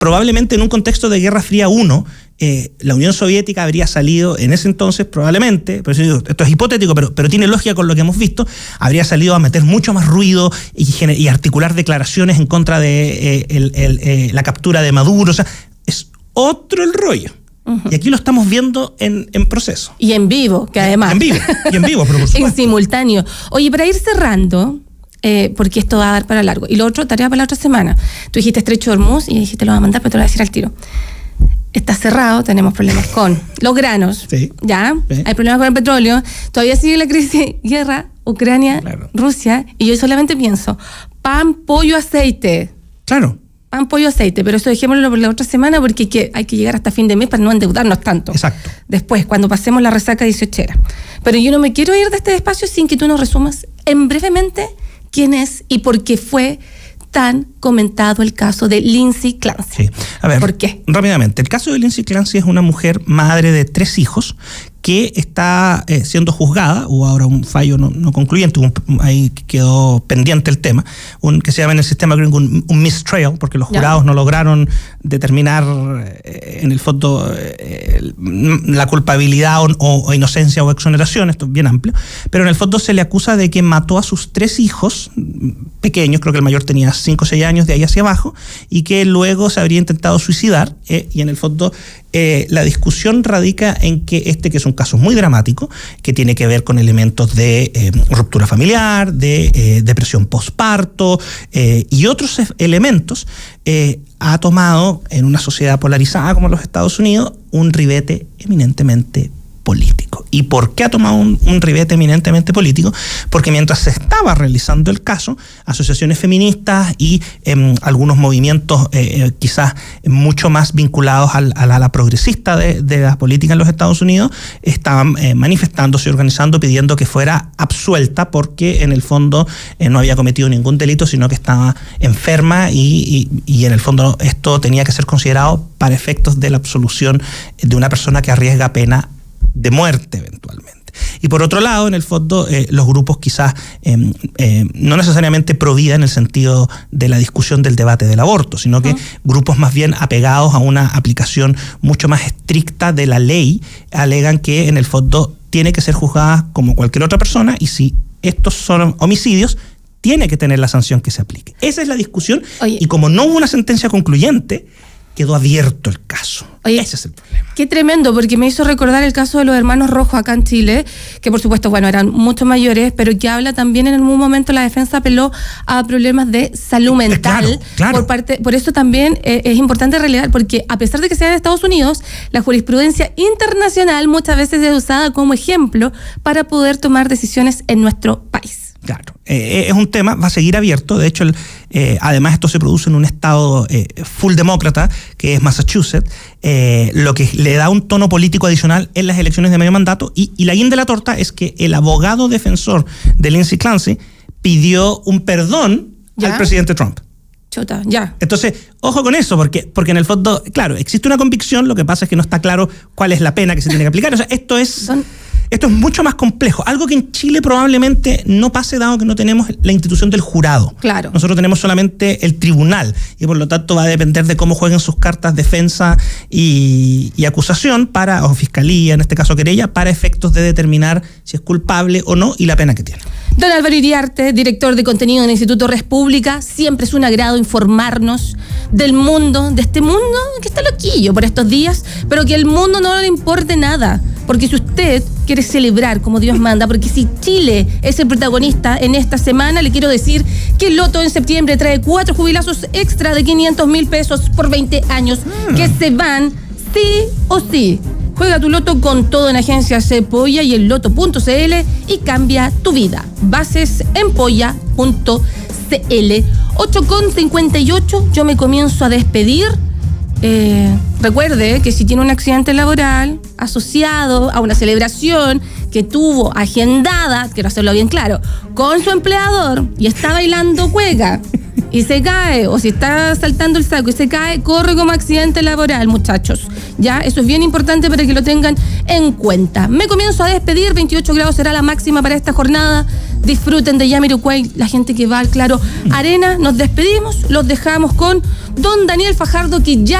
probablemente en un contexto de Guerra Fría I, la Unión Soviética habría salido en ese entonces, probablemente, pero esto es hipotético, pero tiene lógica con lo que hemos visto, habría salido a meter mucho más ruido y articular declaraciones en contra de la captura de Maduro. O sea, es otro el rollo. Uh-huh. Y aquí lo estamos viendo en proceso. Y en vivo, que además. En vivo, pero por supuesto. En simultáneo. Oye, para ir cerrando, porque esto va a dar para largo. Y lo otro, tarea para la otra semana. Tú dijiste Estrecho de Hormuz y dijiste lo vas a mandar, pero te lo voy a decir al tiro. Está cerrado, tenemos problemas con los granos, sí. ¿ya? Sí. Hay problemas con el petróleo, todavía sigue la crisis, guerra, Ucrania, claro. Rusia, y yo solamente pienso, pan, pollo, aceite. Claro. Pan, pollo, aceite, pero eso dejémoslo por la otra semana porque hay que llegar hasta fin de mes para no endeudarnos tanto. Exacto. Después, cuando pasemos la resaca 18era. Pero yo no me quiero ir de este espacio sin que tú nos resumas brevemente quién es y por qué fue tan comentado el caso de Lindsay Clancy. Sí. A ver, ¿por qué? Rápidamente, el caso de Lindsay Clancy es una mujer madre de 3 hijos que está siendo juzgada. Hubo ahora un fallo no concluyente, ahí quedó pendiente el tema, que se llama en el sistema gringo un mistrial, porque los jurados no lograron determinar en el fondo la culpabilidad o inocencia o exoneración. Esto es bien amplio, pero en el fondo se le acusa de que mató a sus 3 hijos pequeños, creo que el mayor tenía 5 o 6 años, de ahí hacia abajo, y que luego se habría intentado suicidar, y en el fondo la discusión radica en que que es un caso muy dramático, que tiene que ver con elementos de ruptura familiar, de depresión postparto y otros elementos, ha tomado en una sociedad polarizada como los Estados Unidos un ribete eminentemente político. ¿Y por qué ha tomado un ribete eminentemente político? Porque mientras se estaba realizando el caso, asociaciones feministas y algunos movimientos quizás mucho más vinculados al ala progresista de la política en los Estados Unidos estaban manifestándose y organizando pidiendo que fuera absuelta porque en el fondo no había cometido ningún delito, sino que estaba enferma y en el fondo esto tenía que ser considerado para efectos de la absolución de una persona que arriesga pena de muerte eventualmente. Y por otro lado, en el fondo, los grupos quizás no necesariamente pro vida en el sentido de la discusión del debate del aborto, sino que grupos más bien apegados a una aplicación mucho más estricta de la ley, alegan que en el fondo tiene que ser juzgada como cualquier otra persona y si estos son homicidios, tiene que tener la sanción que se aplique. Esa es la discusión. Oye, y como no hubo una sentencia concluyente, quedó abierto el caso. Oye, ese es el problema. Qué tremendo, porque me hizo recordar el caso de los hermanos Rojo acá en Chile, que por supuesto, bueno, eran mucho mayores, pero que habla también en algún momento la defensa apeló a problemas de salud mental. Claro. Por eso también es importante relevar, porque a pesar de que sea en Estados Unidos, la jurisprudencia internacional muchas veces es usada como ejemplo para poder tomar decisiones en nuestro país. Claro, es un tema, va a seguir abierto. De hecho, además esto se produce en un estado full demócrata, que es Massachusetts, lo que le da un tono político adicional en las elecciones de medio mandato. Y la guinda de la torta es que el abogado defensor de Lindsay Clancy pidió un perdón al presidente Trump. Chota, ya. Entonces, ojo con eso, porque en el fondo, claro, existe una convicción, lo que pasa es que no está claro cuál es la pena que se tiene que aplicar. O sea, esto es mucho más complejo. Algo que en Chile probablemente no pase, dado que no tenemos la institución del jurado. Claro. Nosotros tenemos solamente el tribunal y por lo tanto va a depender de cómo jueguen sus cartas defensa y acusación o fiscalía, en este caso querella, para efectos de determinar si es culpable o no y la pena que tiene. Don Álvaro Iriarte, director de contenido del Instituto República, siempre es un agrado informarnos del mundo, de este mundo que está loquillo por estos días, pero que al mundo no le importe nada, porque si usted quiere celebrar como Dios manda, porque si Chile es el protagonista en esta semana, le quiero decir que el Loto en septiembre trae 4 jubilazos extra de 500.000 pesos por 20 años que se van sí o sí. Juega tu Loto con todo en Agencia Polla y el Loto.cl y cambia tu vida. Bases en polla.cl. 8:58, yo me comienzo a despedir. Recuerde que si tiene un accidente laboral asociado a una celebración que tuvo agendada, quiero hacerlo bien claro, con su empleador y está bailando cueca y se cae, o si está saltando el saco y se cae, corre como accidente laboral, muchachos. Ya, eso es bien importante para que lo tengan en cuenta. Me comienzo a despedir, 28 grados será la máxima para esta jornada. Disfruten de Jamiroquai, la gente que va al Claro Arena. Nos despedimos, los dejamos con don Daniel Fajardo, que ya